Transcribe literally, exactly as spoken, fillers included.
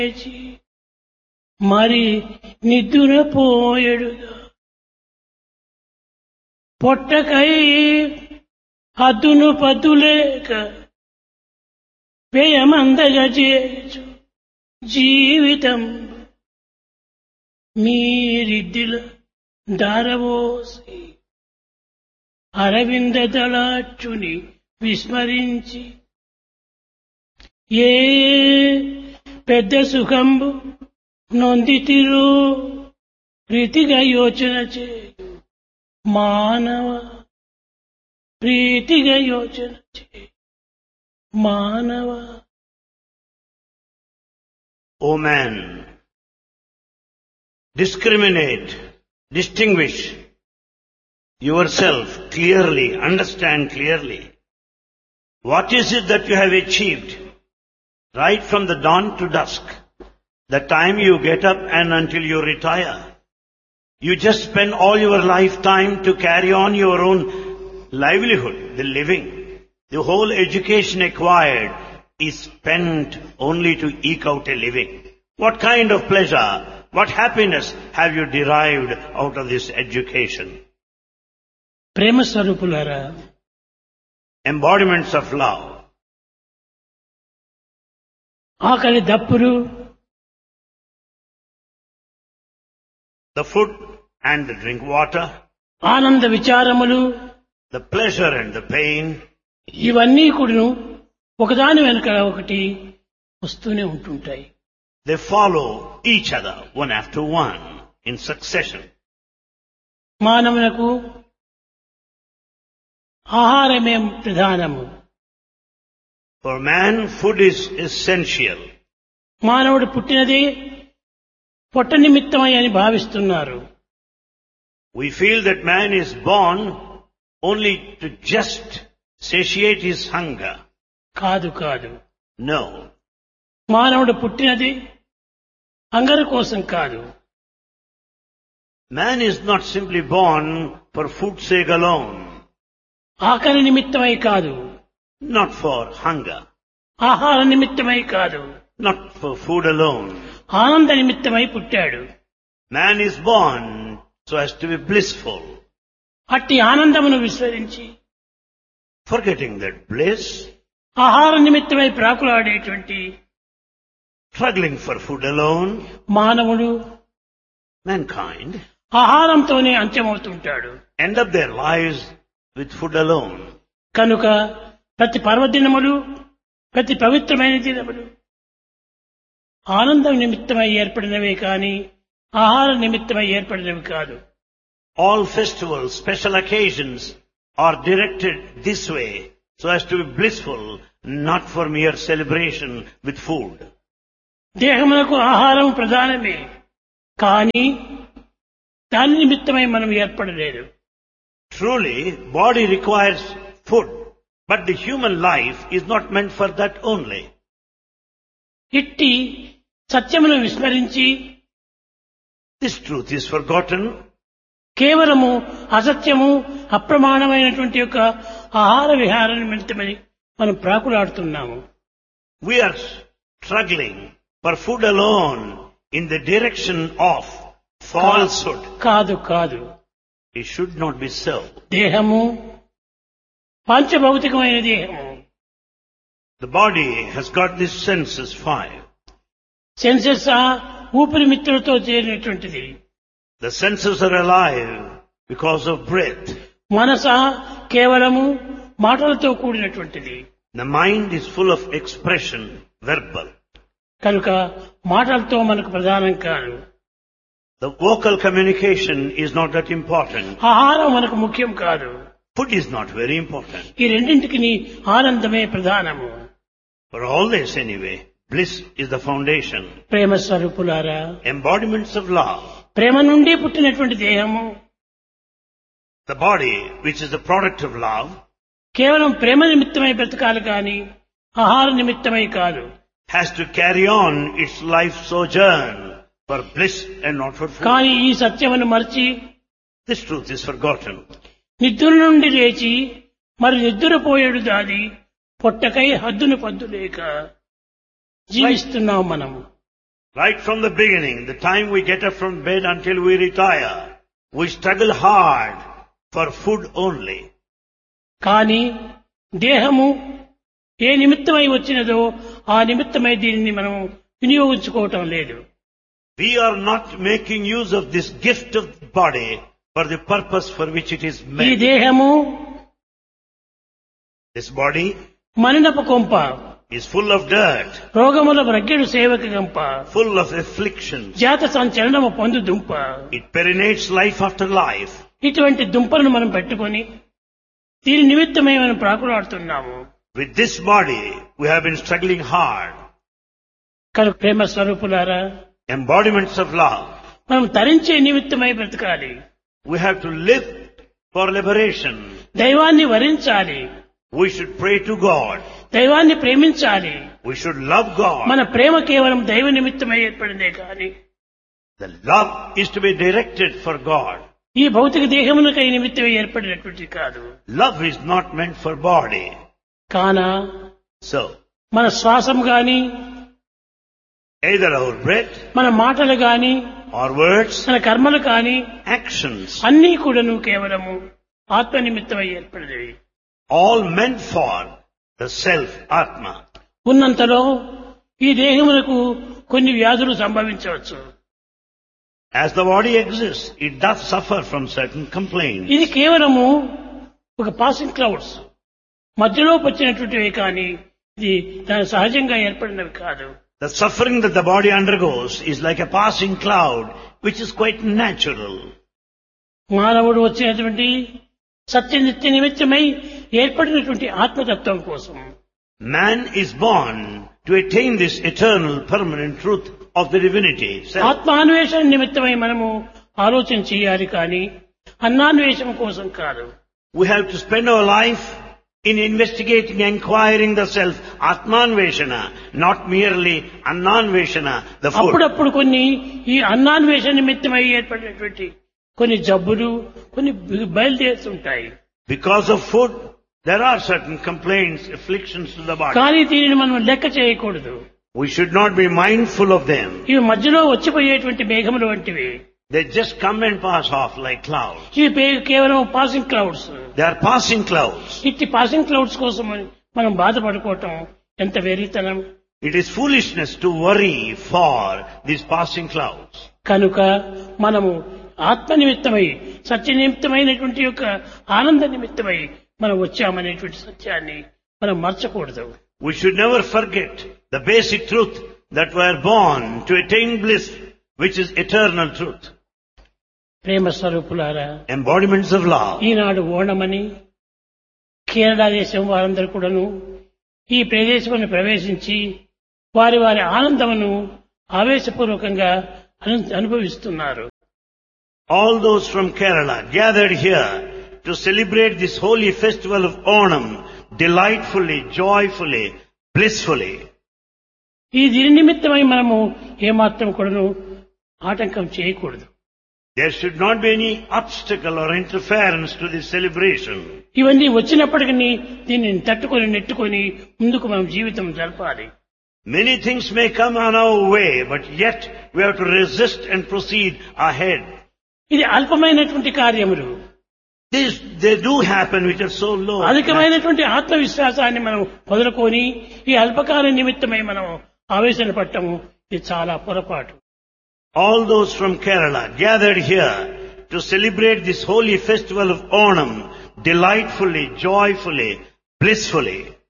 మరి నిద్దురపోయెడుగా పొట్టకై హద్దును పద్దులేక వ్యయమందగా చేచు జీవితం మీరిద్దిల దారవోసి అరవింద దళాచుని విస్మరించి ఏ పెద్ద సుఖంబు నొందితిరో ప్రీతిగా యోచన చేయు మానవ ప్రీతిగా యోచన చేయు మానవ. O man, discriminate, distinguish yourself clearly, understand clearly. What is it that you have achieved right from the dawn to dusk, the time you get up and until you retire? You just spend all your lifetime to carry on your own livelihood, the living. The whole education acquired is spent only to eke out a living. What kind of pleasure, what happiness have you derived out of this education? ప్రేమ స్వరూపులారా, Embodiments of love. ఆకలి దప్పులు, The food and the drink water, ఆనంద విచారములు, the pleasure and the pain, ఇవన్నీ కూడాను ఒకదాని వెనుక ఒకటి వస్తూనే ఉంటుంటాయి. they follow each other one after one in succession. మానవునకు ఆహారమే ప్రధానము. For man, food is essential. మానవుడు పుట్టినది పొట్ట నిమిత్తమై అని భావిస్తున్నారు. We feel that man is born only to just satiate his hunger. కాదు కాదు, No. మానవుడు పుట్టినది హంగరు కోసం కాదు. Man is not simply born for food's sake alone, ఆకలి నిమిత్తమై కాదు, not for hunger, ఆహార నిమిత్తమై కాదు, not for food alone. ఆనంద నిమిత్తమై పుట్టాడు. Man is born so as to be blissful. అట్టి ఆనందమును విస్మరించి Forgetting that bliss, ఆహార నిమిత్తమై ప్రాకులాడేటువంటి struggling for food alone, మానవుడు mankind ఆహారంతోనే అంత్యమవుతుంటాడు. end up their lives with food alone. కనుక ప్రతి పర్వదినములు, ప్రతి పవిత్రమైన దినములు ఆనందం నిమిత్తమై ఏర్పడినవే కాని ఆహార నిమిత్తమై ఏర్పడినవి కాదు. All festivals, special occasions are directed this way so as to be blissful, not for mere celebration with food. దేహమునకు ఆహారం ప్రధానమే, కానీ దాని నిమిత్తమై మనం ఏర్పడలేదు. Truly, body requires food, but the human life is not meant for that only. ఇట్టి సత్యమును విస్మరించి This truth is forgotten. కేవలము అసత్యము, అప్రమాణమైనటువంటి యొక్క ఆహార విహార నిమిత్తమని మనం ప్రాకులాడుతున్నాము. We are struggling for food alone in the direction of falsehood. కాదు కాదు, It should not be so. దేహము పంచభౌతికమైన దేహము. The body has got these senses five. Senses ఊపిరి మిత్రులతో చేరినటువంటిది. The senses are alive because of breath. మనస కేవలము మాటలతో కూడినటువంటిది. The mind is full of expression, verbal. కనుక మాటలతో మనకు ప్రధానం కాదు. The vocal communication is not that important. ఆహారం మనకు ముఖ్యం కాదు. Food is not very important. ఈ రెండింటికి ఆనందమే ప్రధానము. For all this anyway, bliss is the foundation. ప్రేమ స్వరూపులారా, Embodiments of love. ప్రేమ నుండి పుట్టినటువంటి దేహము The body, which is the product of love, కేవలం ప్రేమ నిమిత్తమై బ్రతకాలి కాని ఆహార నిమిత్తమై కాదు. has to carry on its life sojourn for bliss and not for food. కానీ ఈ సత్యమును మరచి This truth is forgotten. నిద్ర నుండి లేచి మరి నిద్రపోయేడు దాది పొట్టకై హద్దును పద్దు లేక జీవిస్తున్నాం మనము. Right from the beginning, the time we get up from bed until we retire, we struggle hard for food only. కానీ దేహము ఏ నిమిత్తమై వచ్చినదో ఆ నిమిత్తమై దీనిని మనం వినియోగించుకోవటం లేదు. We are not making use of this gift of the body for the purpose for which it is ఈ made. దేహము This body మనినపు కొంప, is full of dirt, రోగముల వ్రగ్గెడు సేవక గంప, full of afflictions. జాత సంచలనము పొందు దుంప. It perinates life after life. ఇటువంటి దుంపలను మనం పెట్టుకొని దీని నిమిత్తమై మనం ప్రాకులాడుతున్నాము. With this body, we have been struggling hard. కనుక ప్రేమ స్వరూపులారా, Embodiments of love. మనం తరించే నిమిత్తమై బ్రతకాలి. We have to live for liberation. దైవాన్ని వరించాలి, We should pray to God. దైవాన్ని ప్రేమించాలి. We should love God. మన ప్రేమ కేవలం దైవ నిమిత్తమై ఏర్పడిందే కానీ The love is to be directed for God. ఈ భౌతిక దేహమునకై నిమిత్తమై ఏర్పడినటువంటి కాదు. Love is not meant for body. కాన So, మన శ్వాసం గాని, either our breath మన మాటలు గాని, or words, మన కర్మలు కాని actions, అన్నీ కూడాను కేవలము ఆత్మ నిమిత్తమై ఏర్పడినవి. all meant for the self, Atma. ఉన్నంతలో ఈ దేహమునకు కొన్ని వ్యాధులు సంభవించవచ్చు. As the body exists, it does suffer from certain complaints. ఇది కేవలము ఒక పాసింగ్ క్లౌడ్స్ మధ్యలో వచ్చినటువంటివి కానీ ఇది దాని సహజంగా ఏర్పడినవి కాదు. The suffering that the body undergoes is like a passing cloud, which is quite natural. మానవుడు వచ్చినటువంటి సత్యనిత్య నిమిత్తమై ఏర్పడినటువంటి ఆత్మతత్వం కోసం Man is born to attain this eternal, permanent truth of the divinity. Self. ఆత్మాన్వేషణ నిమిత్తమై మనము ఆలోచన చేయాలి కానీ అన్నాన్వేషణ కోసం కాదు. We have to spend our life in investigating, inquiring the self, Atmanveshana, not merely Annanveshana, the food. అప్పుడప్పుడు కొన్ని ఈ అన్నాన్వేషణ నిమిత్తమై ఏర్పడినటువంటి కొన్ని జబ్బులు కొన్ని బయలుదేరుతుంటాయి. Because of food, there are certain complaints, afflictions to the body. కానీ దీనిని మనం లెక్క చేయకూడదు. We should not be mindful of them. ఇవి మధ్యలో వచ్చిపోయేటువంటి మేఘములు వంటివి. They just come and pass off like clouds. ఇవి పే- కేవలం passing clouds. They are passing clouds. ఇట్టి పాసింగ్ క్లౌడ్స్ కోసం మనం బాధపడుకోవటం ఎంత వెర్రితనం. It is foolishness to worry for these passing clouds. కనుక మనము ఆత్మ నిమిత్తమై సత్య నిమిత్తమైనటువంటి యొక్క ఆనంద నిమిత్తమై మనం వచ్చామనేటువంటి సత్యాన్ని మనం మర్చకూడదు. We should never forget the basic truth that we are born to attain bliss, which is eternal truth. ప్రేమ స్వరూపులారా, Embodiments of love. ఈనాడు ఓణమని కేరళ దేశం వారందరూ కూడాను ఈ ప్రదేశమును ప్రవేశించి వారి వారి ఆనందమును ఆవేశపూర్వకంగా అను- అనుభవిస్తున్నారు. All those from Kerala gathered here to celebrate this holy festival of Onam delightfully, joyfully, blissfully. ఈ దీని నిమిత్తమై మనము ఏమాత్రం కూడాను ఆటంకం చేయకూడదు. There should not be any obstacle or interference to this celebration. ఇవన్నీ వచ్చినప్పటికీ దీనిని తట్టుకొని నెట్టుకొని ముందుకు మనం జీవితం జరపాలి. Many things may come on our way, but yet we have to resist and proceed ahead. ఇది అల్పమైనటువంటి కార్యములు. These, they do happen which are so low. అధికమైనటువంటి ఆత్మవిశ్వాసాన్ని మనం వదులుకొని ఈ అల్పకాల నిమిత్తమై మనం ఆవేశన పట్టము ఇది చాలా పొరపాటు. All those from Kerala gathered here to celebrate this holy festival of Onam delightfully, joyfully, blissfully.